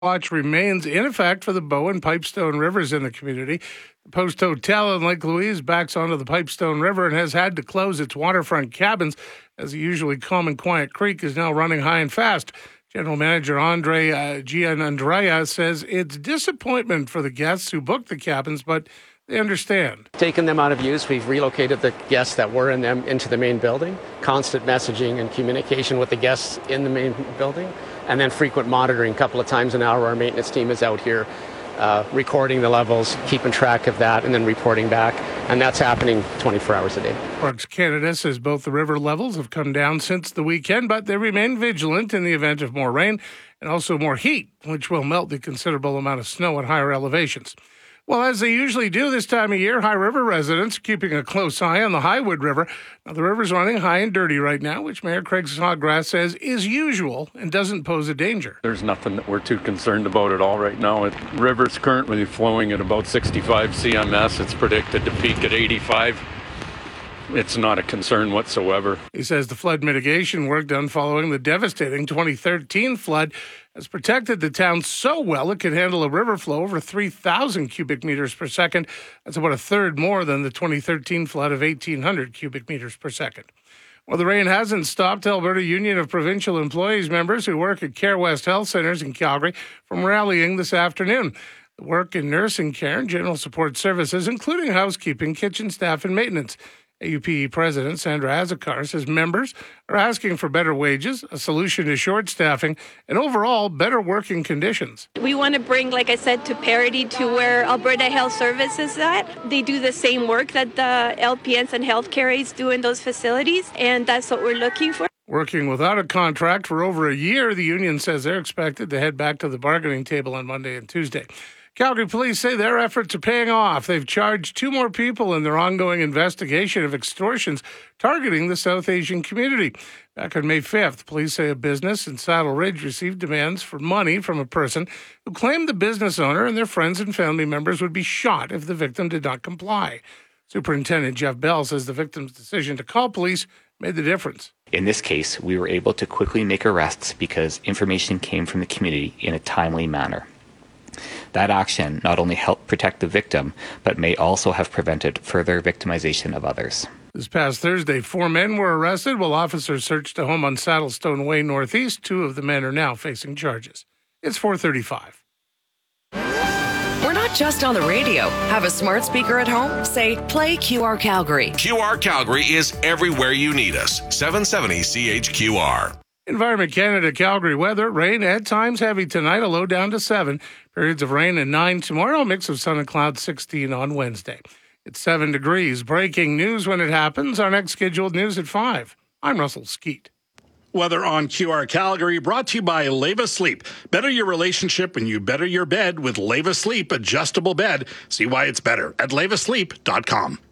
watch remains in effect for the Bow and Pipestone rivers in the community. The Post Hotel in Lake Louise backs onto the Pipestone River and has had to close its waterfront cabins as the usually calm and quiet creek is now running high and fast. General Manager Andre Gianandrea says it's disappointment for the guests who booked the cabins, but they understand. Taken them out of use. We've relocated the guests that were in them into the main building. Constant messaging and communication with the guests in the main building. And then frequent monitoring. A couple of times an hour, our maintenance team is out here recording the levels, keeping track of that, and then reporting back. And that's happening 24 hours a day. Parks Canada says both the river levels have come down since the weekend, but they remain vigilant in the event of more rain and also more heat, which will melt the considerable amount of snow at higher elevations. Well, as they usually do this time of year, High River residents are keeping a close eye on the Highwood River. Now, the river's running high and dirty right now, which Mayor Craig Snodgrass says is usual and doesn't pose a danger. There's nothing that we're too concerned about at all right now. The river's currently flowing at about 65 CMS. It's predicted to peak at 85. It's not a concern whatsoever. He says the flood mitigation work done following the devastating 2013 flood has protected the town so well it could handle a river flow over 3,000 cubic meters per second. That's about a third more than the 2013 flood of 1,800 cubic meters per second. Well, the rain hasn't stopped Alberta Union of Provincial Employees members who work at Care West Health Centres in Calgary from rallying this afternoon. The work in nursing care and general support services, including housekeeping, kitchen staff, and maintenance. AUPE President Sandra Azakar says members are asking for better wages, a solution to short staffing, and overall better working conditions. We want to bring, like I said, to parity to where Alberta Health Services is at. They do the same work that the LPNs and healthcare aides do in those facilities, and that's what we're looking for. Working without a contract for over a year, the union says they're expected to head back to the bargaining table on Monday and Tuesday. Calgary police say their efforts are paying off. They've charged 2 more people in their ongoing investigation of extortions targeting the South Asian community. Back on May 5th, police say a business in Saddle Ridge received demands for money from a person who claimed the business owner and their friends and family members would be shot if the victim did not comply. Superintendent Jeff Bell says the victim's decision to call police made the difference. In this case, we were able to quickly make arrests because information came from the community in a timely manner. That action not only helped protect the victim, but may also have prevented further victimization of others. This past Thursday, 4 men were arrested while officers searched a home on Saddlestone Way Northeast. 2 of the men are now facing charges. It's 4:35. We're not just on the radio. Have a smart speaker at home? Say, play QR Calgary. QR Calgary is everywhere you need us. 770 CHQR. Environment Canada Calgary weather. Rain at times heavy tonight, a low down to 7. Periods of rain at 9 tomorrow, mix of sun and clouds 16 on Wednesday. It's 7 degrees. Breaking news when it happens. Our next scheduled news at 5. I'm Russell Skeet. Weather on QR Calgary brought to you by Leva Sleep. Better your relationship when you better your bed with Leva Sleep adjustable bed. See why it's better at levasleep.com.